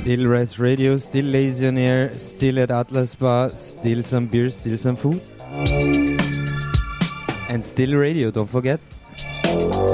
Still Res Radio, still Lazy on Air, still at Atlas Bar, still some beers, still some food. And still radio, don't forget.